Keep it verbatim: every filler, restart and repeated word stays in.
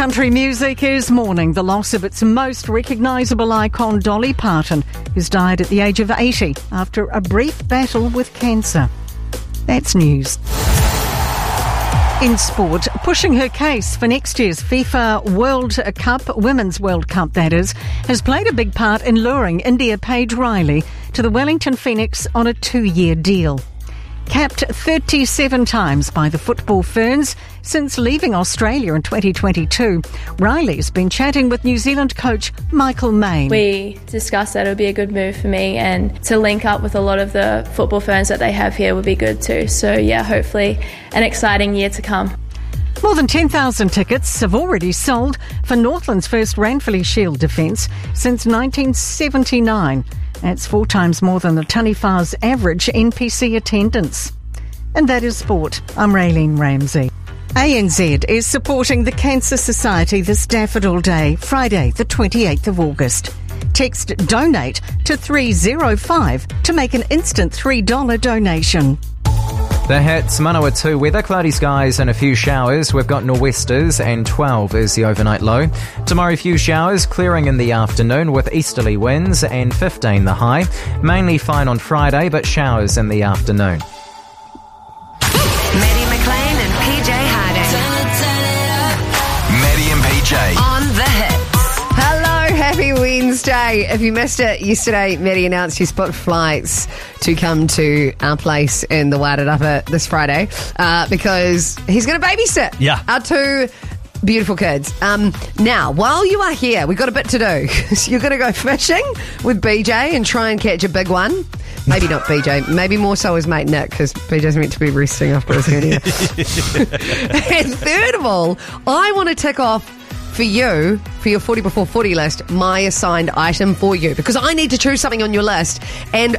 Country music is mourning the loss of its most recognisable icon, Dolly Parton, who's died at the age of eighty after a brief battle with cancer. That's news. In sport, pushing her case for next year's FIFA World Cup, Women's World Cup that is, has played a big part in luring India Paige Riley to the Wellington Phoenix on a two-year deal. Capped thirty-seven times by the Football Ferns since leaving Australia in twenty twenty-two, Riley's been chatting with New Zealand coach Michael Main. We discussed that it would be a good move for me, and to link up with a lot of the Football Ferns that they have here would be good too. So yeah, hopefully an exciting year to come. More than ten thousand tickets have already sold for Northland's first Ranfurly Shield defence since nineteen seventy-nine. That's four times more than the Taniwha's average N P C attendance. And that is sport. I'm Raylene Ramsey. A N Z is supporting the Cancer Society this Daffodil Day, Friday the twenty-eighth of August. Text DONATE to three oh five to make an instant three dollars donation. The hits, Manawatu weather, cloudy skies and a few showers. We've got nor'westers and twelve is the overnight low. Tomorrow, few showers, clearing in the afternoon with easterly winds and fifteen the high. Mainly fine on Friday, but showers in the afternoon. Maddie McLean and P J Harding. Maddie and P J. On the hits. Hello, happy Wednesday. If you missed it yesterday, Maddie announced she's booked flights to come to our place in the Wairarapa this Friday uh, because he's going to babysit Yeah. our two beautiful kids. Um, now, while you are here, we've got a bit to do. So you're going to go fishing with B J and try and catch a big one. Maybe not B J, maybe more so his mate Nick, because B J's meant to be resting after his hernia. And third of all, I want to tick off for you, for your forty before forty list, my assigned item for you, because I need to choose something on your list, and